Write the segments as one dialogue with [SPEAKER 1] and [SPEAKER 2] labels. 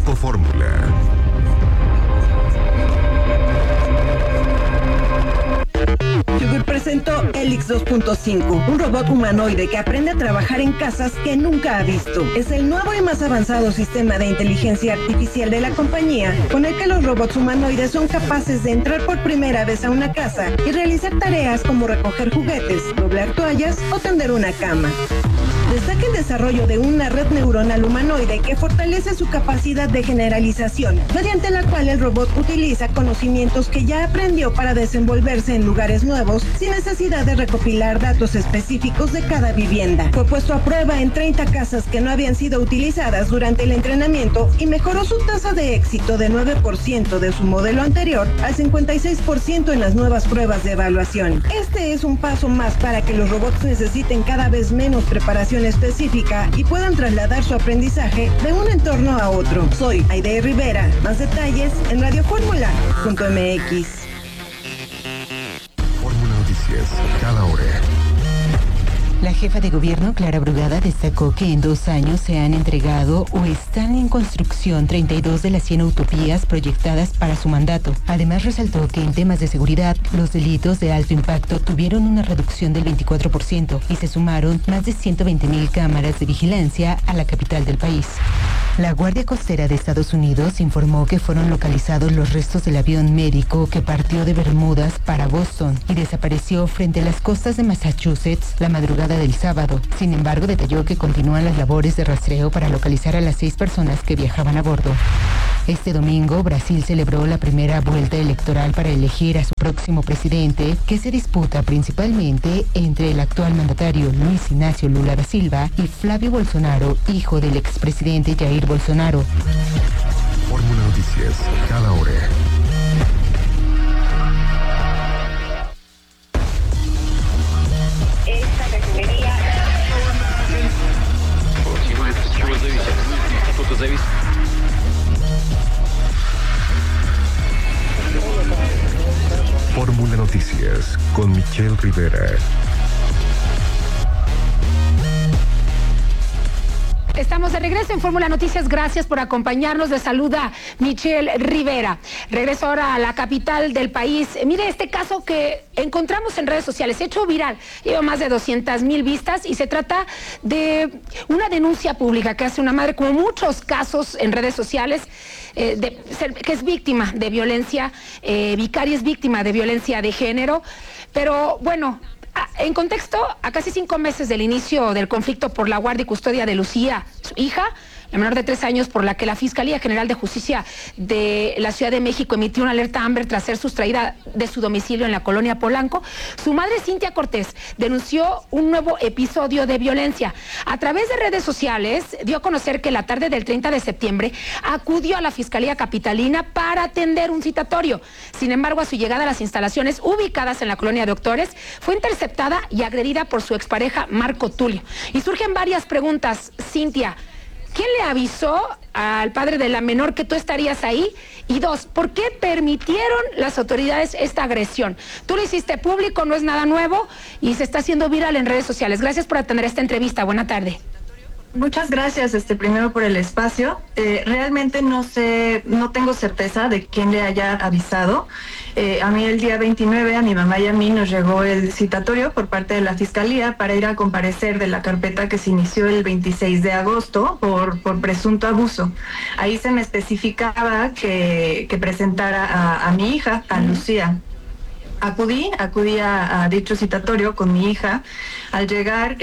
[SPEAKER 1] Grupo Fórmula.
[SPEAKER 2] Yugur presentó Helix 2.5, un robot humanoide que aprende a trabajar en casas que nunca ha visto. Es el nuevo y más avanzado sistema de inteligencia artificial de la compañía, con el que los robots humanoides son capaces de entrar por primera vez a una casa y realizar tareas como recoger juguetes, doblar toallas o tender una cama. Destaca el desarrollo de una red neuronal humanoide que fortalece su capacidad de generalización, mediante la cual el robot utiliza conocimientos que ya aprendió para desenvolverse en lugares nuevos sin necesidad de recopilar datos específicos de cada vivienda. Fue puesto a prueba en 30 casas que no habían sido utilizadas durante el entrenamiento y mejoró su tasa de éxito de 9% de su modelo anterior al 56% en las nuevas pruebas de evaluación. Este es un paso más para que los robots necesiten cada vez menos preparación específica y puedan trasladar su aprendizaje de un entorno a otro. Soy Aide Rivera. Más detalles en radioformula.mx.
[SPEAKER 1] Fórmula Noticias, cada hora.
[SPEAKER 3] La jefa de gobierno, Clara Brugada, destacó que en 2 años se han entregado o están en construcción 32 de las 100 utopías proyectadas para su mandato. Además, resaltó que en temas de seguridad, los delitos de alto impacto tuvieron una reducción del 24% y se sumaron más de 120,000 cámaras de vigilancia a la capital del país. La Guardia Costera de Estados Unidos informó que fueron localizados los restos del avión médico que partió de Bermudas para Boston y desapareció frente a las costas de Massachusetts la madrugada del sábado. Sin embargo, detalló que continúan las labores de rastreo para localizar a las 6 personas que viajaban a bordo. Este domingo, Brasil celebró la primera vuelta electoral para elegir a su próximo presidente, que se disputa principalmente entre el actual mandatario Luis Ignacio Lula da Silva y Flavio Bolsonaro, hijo del expresidente Jair Bolsonaro.
[SPEAKER 1] Fórmula Noticias, cada hora. Fórmula Noticias con Michelle Rivera.
[SPEAKER 4] Estamos de regreso en Fórmula Noticias. Gracias por acompañarnos. Les saluda Michelle Rivera. Regreso ahora a la capital del país. Mire este caso que encontramos en redes sociales, hecho viral. Lleva más de 200,000 vistas y se trata de una denuncia pública que hace una madre, como muchos casos en redes sociales, que es víctima de violencia vicaria, es víctima de violencia de género. Pero bueno, en contexto, a casi 5 meses del inicio del conflicto por la guardia y custodia de Lucía, su hija, la menor de 3 años, por la que la Fiscalía General de Justicia de la Ciudad de México emitió una alerta Amber tras ser sustraída de su domicilio en la colonia Polanco, su madre, Cintia Cortés, denunció un nuevo episodio de violencia. A través de redes sociales dio a conocer que la tarde del 30 de septiembre acudió a la Fiscalía Capitalina para atender un citatorio. Sin embargo, a su llegada a las instalaciones ubicadas en la colonia Doctores, fue interceptada y agredida por su expareja Marco Tulio. Y surgen varias preguntas. Cintia, ¿quién le avisó al padre de la menor que tú estarías ahí? Y 2, ¿por qué permitieron las autoridades esta agresión? Tú lo hiciste público, no es nada nuevo y se está haciendo viral en redes sociales. Gracias por atender esta entrevista. Buena tarde.
[SPEAKER 5] Muchas gracias, primero por el espacio. Realmente no tengo certeza de quién le haya avisado. A mí el día 29, a mi mamá y a mí nos llegó el citatorio por parte de la Fiscalía para ir a comparecer de la carpeta que se inició el 26 de agosto por presunto abuso. Ahí se me especificaba que presentara a mi hija, a Lucía. Acudí a dicho citatorio con mi hija. Al llegar,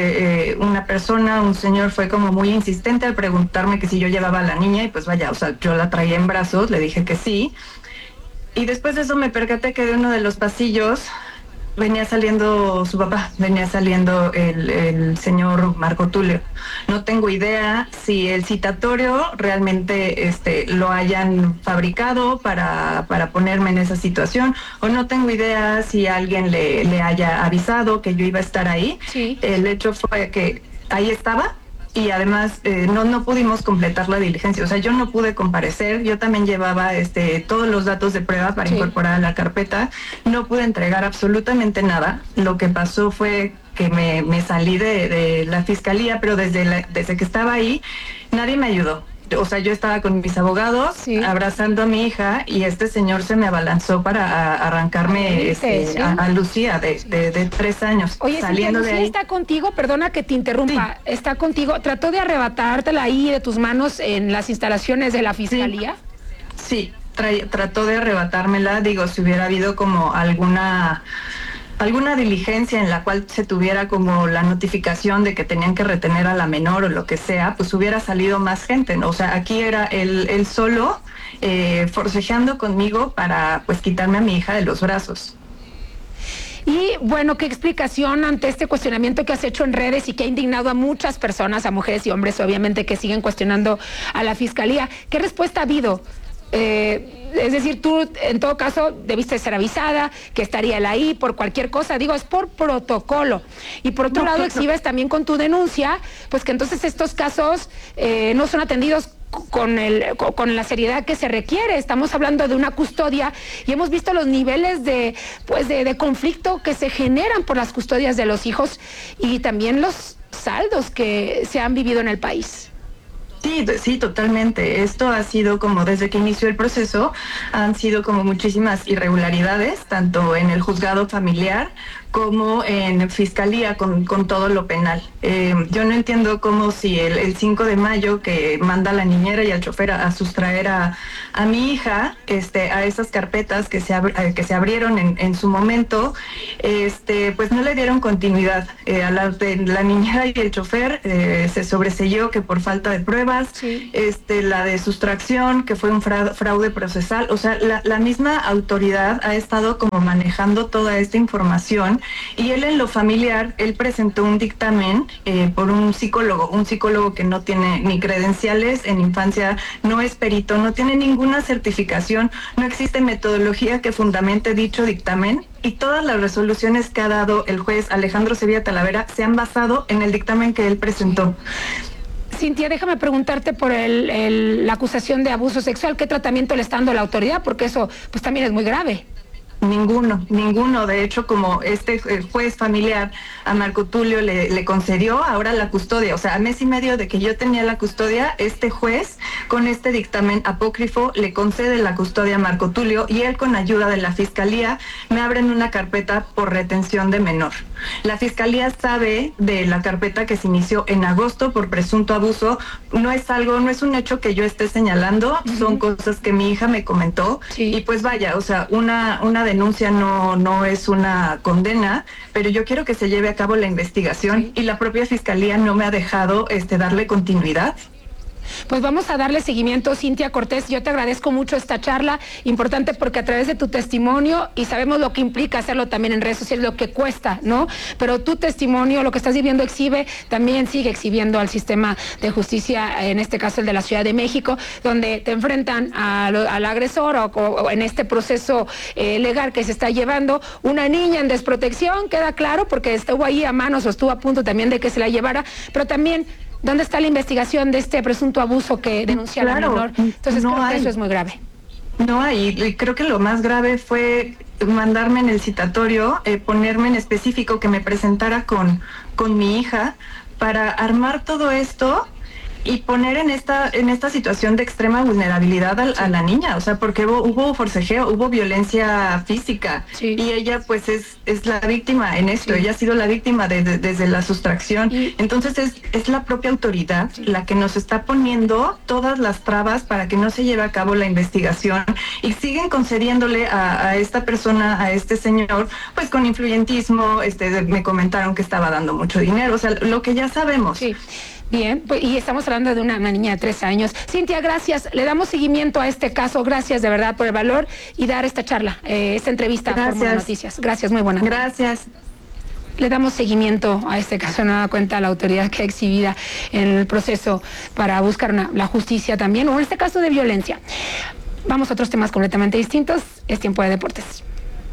[SPEAKER 5] un señor fue como muy insistente al preguntarme que si yo llevaba a la niña y pues vaya, o sea, yo la traía en brazos, le dije que sí. Y después de eso me percaté que de uno de los pasillos venía saliendo su papá, venía saliendo el señor Marco Tulio. No tengo idea si el citatorio realmente lo hayan fabricado para ponerme en esa situación, o no tengo idea si alguien le haya avisado que yo iba a estar ahí.
[SPEAKER 4] Sí.
[SPEAKER 5] El hecho fue que ahí estaba. Y además no pudimos completar la diligencia, o sea, yo no pude comparecer, yo también llevaba todos los datos de prueba para incorporar a la carpeta, no pude entregar absolutamente nada. Lo que pasó fue que me salí de la Fiscalía, pero desde que estaba ahí nadie me ayudó. o sea, yo estaba con mis abogados abrazando a mi hija y este señor se me abalanzó para arrancarme a Lucía de 3 años.
[SPEAKER 4] Oye,
[SPEAKER 5] saliendo
[SPEAKER 4] Lucía
[SPEAKER 5] de ahí.
[SPEAKER 4] Está contigo, perdona que te interrumpa, está contigo. ¿Trató de arrebatártela ahí de tus manos en las instalaciones de la fiscalía?
[SPEAKER 5] Sí, trató de arrebatármela, digo, si hubiera habido como alguna diligencia en la cual se tuviera como la notificación de que tenían que retener a la menor o lo que sea, pues hubiera salido más gente, ¿no? O sea, aquí era él solo forcejeando conmigo para pues quitarme a mi hija de los brazos.
[SPEAKER 4] Y bueno, ¿qué explicación ante este cuestionamiento que has hecho en redes y que ha indignado a muchas personas, a mujeres y hombres, obviamente, que siguen cuestionando a la fiscalía? ¿Qué respuesta ha habido? Es decir, tú en todo caso debiste ser avisada que estaría él ahí por cualquier cosa, digo, es por protocolo. Y por otro lado exhibes también con tu denuncia, pues que entonces estos casos no son atendidos con la seriedad que se requiere. Estamos hablando de una custodia y hemos visto los niveles de conflicto que se generan por las custodias de los hijos y también los saldos que se han vivido en el país.
[SPEAKER 5] Sí, totalmente. Esto ha sido como desde que inició el proceso, han sido como muchísimas irregularidades, tanto en el juzgado familiar como en fiscalía con todo lo penal. Yo no entiendo cómo si el 5 de mayo que manda a la niñera y al chofer a sustraer a mi hija a esas carpetas que se abrieron en su momento, pues no le dieron continuidad. A la niñera y el chofer se sobreseyó que por falta de pruebas, la de sustracción, que fue un fraude procesal. O sea, la misma autoridad ha estado como manejando toda esta información. Y él en lo familiar, él presentó un dictamen por un psicólogo que no tiene ni credenciales en infancia, no es perito, no tiene ninguna certificación, no existe metodología que fundamente dicho dictamen y todas las resoluciones que ha dado el juez Alejandro Sevilla Talavera se han basado en el dictamen que él presentó.
[SPEAKER 4] Cintia, déjame preguntarte por la acusación de abuso sexual. ¿Qué tratamiento le está dando la autoridad? Porque eso pues también es muy grave.
[SPEAKER 5] Ninguno. De hecho, como juez familiar a Marco Tulio le concedió ahora la custodia, o sea, a mes y medio de que yo tenía la custodia, este juez con este dictamen apócrifo le concede la custodia a Marco Tulio y él con ayuda de la fiscalía me abren una carpeta por retención de menor. La fiscalía sabe de la carpeta que se inició en agosto por presunto abuso, no es un hecho que yo esté señalando, son cosas que mi hija me comentó y pues vaya, o sea, una denuncia no es una condena, pero yo quiero que se lleve a cabo la investigación y la propia fiscalía no me ha dejado darle continuidad.
[SPEAKER 4] Pues vamos a darle seguimiento, Cintia Cortés. Yo te agradezco mucho esta charla, importante porque a través de tu testimonio, y sabemos lo que implica hacerlo también en redes sociales, lo que cuesta, ¿no? Pero tu testimonio, lo que estás viviendo también sigue exhibiendo al sistema de justicia, en este caso el de la Ciudad de México, donde te enfrentan al agresor o en este proceso legal que se está llevando. Una niña en desprotección, queda claro, porque estuvo ahí a manos o estuvo a punto también de que se la llevara, pero también ¿dónde está la investigación de este presunto abuso que denuncia la menor? Entonces creo que eso es muy grave.
[SPEAKER 5] No hay, y creo que lo más grave fue mandarme en el citatorio, ponerme en específico que me presentara con mi hija para armar todo esto y poner en esta situación de extrema vulnerabilidad a la niña, o sea, porque hubo forcejeo, hubo violencia física y ella pues es la víctima en esto, ella ha sido la víctima desde la sustracción, entonces es la propia autoridad la que nos está poniendo todas las trabas para que no se lleve a cabo la investigación y siguen concediéndole a esta persona, a este señor, pues con influyentismo, me comentaron que estaba dando mucho dinero, o sea, lo que ya sabemos.
[SPEAKER 4] Sí. Bien, pues, y estamos hablando de una niña de 3 años. Cintia, gracias. Le damos seguimiento a este caso. Gracias de verdad por el valor y dar esta charla, esta entrevista a Fórmula Noticias. Gracias, muy buena.
[SPEAKER 5] Gracias.
[SPEAKER 4] Le damos seguimiento a este caso, nada cuenta la autoridad que ha exhibida en el proceso para buscar la justicia también, o en este caso de violencia. Vamos a otros temas completamente distintos. Es tiempo de deportes.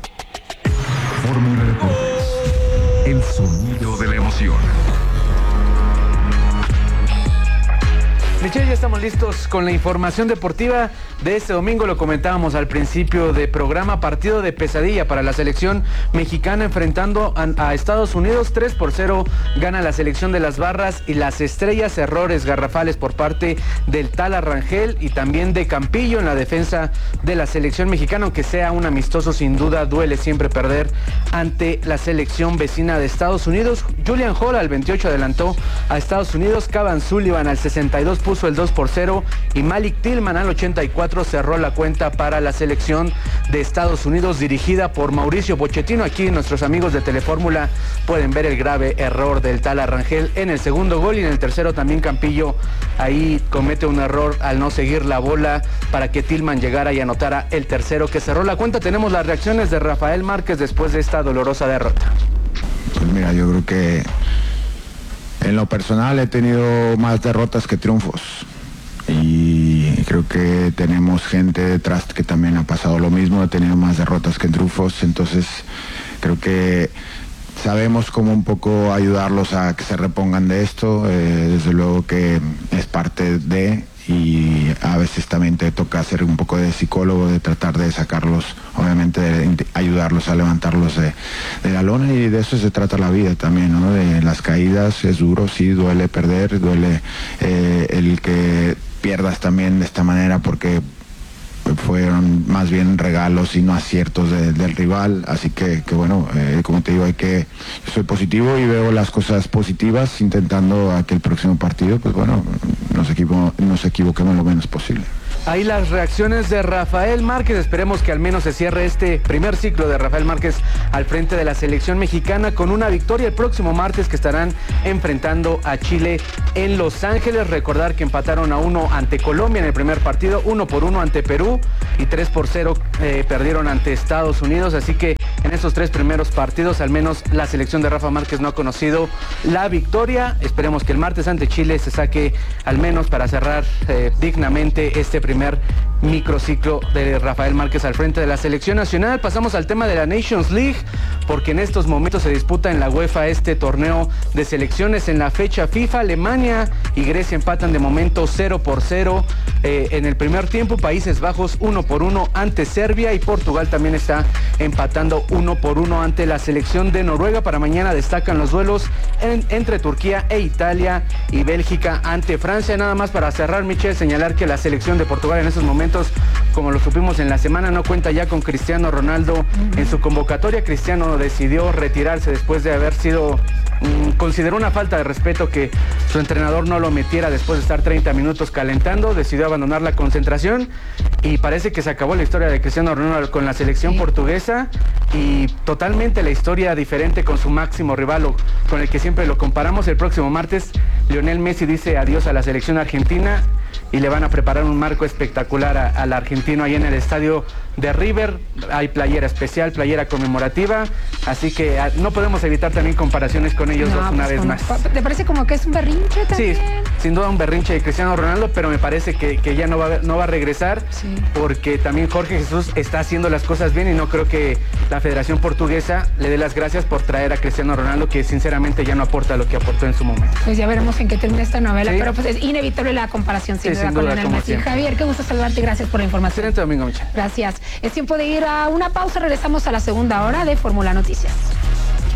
[SPEAKER 1] Fórmula Deportes. El sonido de la emoción. Michelle, ya estamos listos con la información deportiva de este domingo. Lo comentábamos al principio de programa. Partido de pesadilla para la selección mexicana enfrentando a Estados Unidos. 3-0 gana la selección de las Barras y las Estrellas. Errores garrafales por parte del Tala Rangel y también de Campillo en la defensa de la selección mexicana. Aunque sea un amistoso, sin duda duele siempre perder ante la selección vecina de Estados Unidos. Julian Hall al 28 adelantó a Estados Unidos. Cavan Sullivan al 62 puso el 2-0 y Malik Tillman al 84 cerró la cuenta para la selección de Estados Unidos dirigida por Mauricio Pochettino. Aquí nuestros amigos de Telefórmula pueden ver el grave error del Tala Rangel en el segundo gol, y en el tercero también Campillo ahí comete un error al no seguir la bola para que Tillman llegara y anotara el tercero que cerró la cuenta. Tenemos las reacciones de Rafael Márquez después de esta dolorosa derrota.
[SPEAKER 6] Pues mira, yo creo que en lo personal he tenido más derrotas que triunfos y creo que tenemos gente detrás que también ha pasado lo mismo, ha tenido más derrotas que triunfos, entonces creo que sabemos cómo un poco ayudarlos a que se repongan de esto. Desde luego que es parte de, y a veces también te toca hacer un poco de psicólogo, de tratar de sacarlos, obviamente de ayudarlos a levantarlos de la lona, y de eso se trata la vida también, ¿no? De las caídas, es duro, sí, duele perder, duele el que pierdas también de esta manera, porque fueron más bien regalos y no aciertos del rival, así que bueno, como te digo, yo soy positivo y veo las cosas positivas, intentando a que el próximo partido, pues bueno, nos equivoquemos lo menos posible.
[SPEAKER 1] Ahí las reacciones de Rafael Márquez. Esperemos que al menos se cierre este primer ciclo de Rafael Márquez al frente de la selección mexicana con una victoria el próximo martes, que estarán enfrentando a Chile en Los Ángeles. Recordar que empataron a 1 ante Colombia en el primer partido, 1-1 ante Perú y 3-0 perdieron ante Estados Unidos. Así que en esos 3 primeros partidos al menos la selección de Rafa Márquez no ha conocido la victoria. Esperemos que el martes ante Chile se saque al menos para cerrar dignamente este primer microciclo de Rafael Márquez al frente de la selección nacional. Pasamos al tema de la Nations League, porque en estos momentos se disputa en la UEFA este torneo de selecciones. En la fecha FIFA, Alemania y Grecia empatan de momento 0-0 en el primer tiempo. Países Bajos 1-1 ante Serbia, y Portugal también está empatando 1-1 ante la selección de Noruega. Para mañana destacan los duelos entre Turquía e Italia, y Bélgica ante Francia. Nada más para cerrar, Michelle, señalar que la selección de Portugal en estos momentos, como lo supimos en la semana, no cuenta ya con Cristiano Ronaldo en su convocatoria. Cristiano decidió retirarse después de haber sido consideró una falta de respeto que su entrenador no lo metiera después de estar 30 minutos calentando. Decidió abandonar la concentración y parece que se acabó la historia de Cristiano Ronaldo con la selección portuguesa, y totalmente la historia diferente con su máximo rival, con el que siempre lo comparamos. El próximo martes Lionel Messi dice adiós a la selección argentina y le van a preparar un marco espectacular al argentino ahí en el estadio de River. Hay playera especial, playera conmemorativa, así que no podemos evitar también comparaciones con ellos dos una vez más.
[SPEAKER 4] ¿Te parece como que es un berrinche también?
[SPEAKER 1] Sí, sin duda un berrinche de Cristiano Ronaldo, pero me parece que ya no va a regresar, sí, porque también Jorge Jesús está haciendo las cosas bien, y no creo que la Federación Portuguesa le dé las gracias por traer a Cristiano Ronaldo, que sinceramente ya no aporta lo que aportó en su momento. Pues ya veremos en qué termina esta novela, sí, pero pues es inevitable la comparación sin duda con Lionel Messi. Javier, qué gusto saludarte, gracias por la información. Excelente domingo, Michelle.
[SPEAKER 4] Gracias. Es tiempo de ir a una pausa, regresamos a la segunda hora de Fórmula Noticias.